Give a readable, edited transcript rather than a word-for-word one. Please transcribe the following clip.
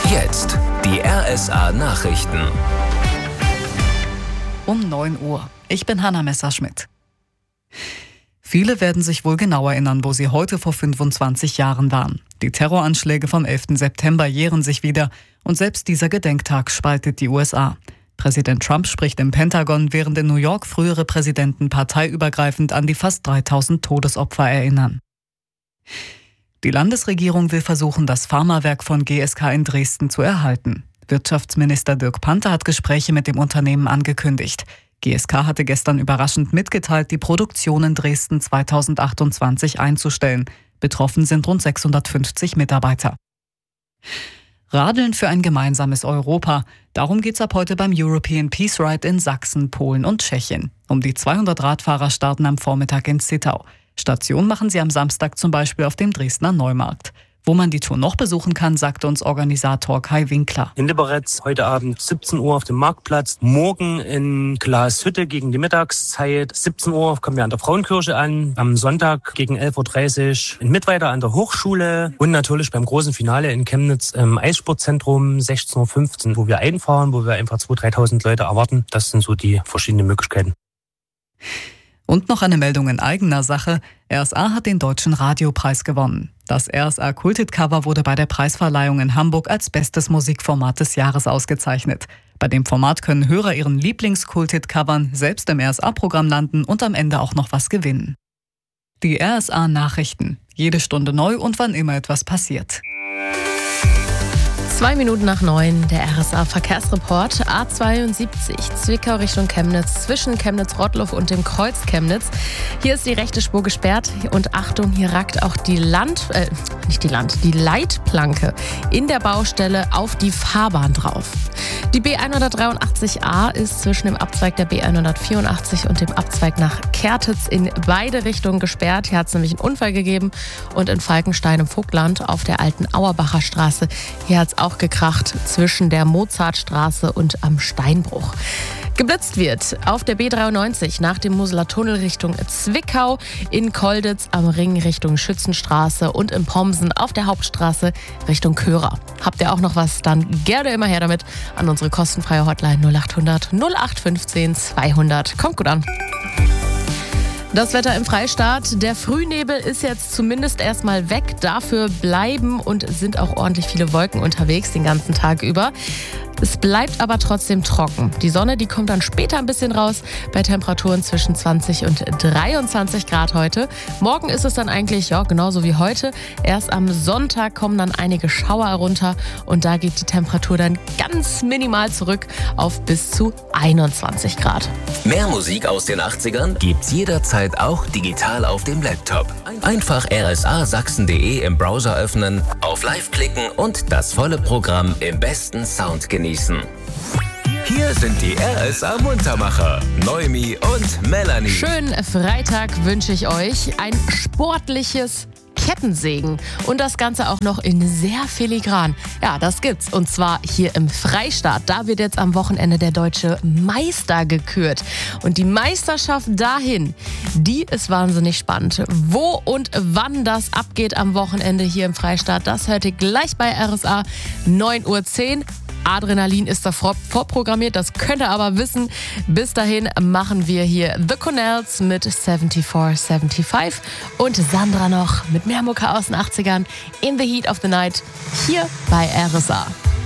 Jetzt die RSA Nachrichten. Um 9 Uhr. Ich bin Hanna Messerschmidt. Viele werden sich wohl genau erinnern, wo sie heute vor 25 Jahren waren. Die Terroranschläge vom 11. September jähren sich wieder und selbst dieser Gedenktag spaltet die USA. Präsident Trump spricht im Pentagon, während in New York frühere Präsidenten parteiübergreifend an die fast 3000 Todesopfer erinnern. Die Landesregierung will versuchen, das Pharmawerk von GSK in Dresden zu erhalten. Wirtschaftsminister Dirk Panther hat Gespräche mit dem Unternehmen angekündigt. GSK hatte gestern überraschend mitgeteilt, die Produktion in Dresden 2028 einzustellen. Betroffen sind rund 650 Mitarbeiter. Radeln für ein gemeinsames Europa. Darum geht's ab heute beim European Peace Ride in Sachsen, Polen und Tschechien. Um die 200 Radfahrer starten am Vormittag in Zittau. Station machen sie am Samstag zum Beispiel auf dem Dresdner Neumarkt. Wo man die Tour noch besuchen kann, sagte uns Organisator Kai Winkler. In Liberec heute Abend 17 Uhr auf dem Marktplatz. Morgen in Glashütte gegen die Mittagszeit. 17 Uhr kommen wir an der Frauenkirche an. Am Sonntag gegen 11.30 Uhr in Mittweida an der Hochschule. Und natürlich beim großen Finale in Chemnitz im Eissportzentrum 16.15 Uhr, wo wir einfahren, wo wir einfach 2.000, 3.000 Leute erwarten. Das sind so die verschiedenen Möglichkeiten. Und noch eine Meldung in eigener Sache. RSA hat den Deutschen Radiopreis gewonnen. Das RSA Kulthit-Cover wurde bei der Preisverleihung in Hamburg als bestes Musikformat des Jahres ausgezeichnet. Bei dem Format können Hörer ihren Lieblings-Kulthit-Covern selbst im RSA-Programm landen und am Ende auch noch was gewinnen. Die RSA Nachrichten. Jede Stunde neu und wann immer etwas passiert. 2 Minuten nach 9, der RSA Verkehrsreport. A72, Zwickau Richtung Chemnitz, zwischen Chemnitz-Rottloff und dem Kreuz Chemnitz. Hier ist die rechte Spur gesperrt und Achtung, hier ragt auch die Leitplanke in der Baustelle auf die Fahrbahn drauf. Die B183a ist zwischen dem Abzweig der B184 und dem Abzweig nach Kertitz in beide Richtungen gesperrt. Hier hat es nämlich einen Unfall gegeben und in Falkenstein im Vogtland auf der alten Auerbacher Straße. Hier hat es auch gekracht zwischen der Mozartstraße und am Steinbruch. Geblitzt wird auf der B93 nach dem Moseler Tunnel Richtung Zwickau, in Kolditz am Ring Richtung Schützenstraße und in Pomsen auf der Hauptstraße Richtung Körer. Habt ihr auch noch was? Dann gerne immer her damit an unsere kostenfreie Hotline 0800 0815 200. Kommt gut an. Das Wetter im Freistaat. Der Frühnebel ist jetzt zumindest erstmal weg. Dafür bleiben und sind auch ordentlich viele Wolken unterwegs den ganzen Tag über. Es bleibt aber trotzdem trocken. Die Sonne, die kommt dann später ein bisschen raus bei Temperaturen zwischen 20 und 23 Grad heute. Morgen ist es dann eigentlich genauso wie heute. Erst am Sonntag kommen dann einige Schauer herunter und da geht die Temperatur dann ganz minimal zurück auf bis zu 21 Grad. Mehr Musik aus den 80ern gibt's jederzeit auch digital auf dem Laptop. Einfach rsasachsen.de im Browser öffnen, auf Live klicken und das volle Programm im besten Sound genießen. Hier sind die RSA Muntermacher, Noemi und Melanie. Schönen Freitag wünsche ich euch. Ein sportliches Kettensägen und das Ganze auch noch in sehr filigran. Ja, das gibt's und zwar hier im Freistaat. Da wird jetzt am Wochenende der deutsche Meister gekürt und die Meisterschaft dahin, die ist wahnsinnig spannend. Wo und wann das abgeht am Wochenende hier im Freistaat, das hört ihr gleich bei RSA 9.10 Uhr. Adrenalin ist da vorprogrammiert, das könnt ihr aber wissen. Bis dahin machen wir hier The Connells mit 7475 und Sandra noch mit mehr Mucke aus den 80ern in the Heat of the Night hier bei RSA.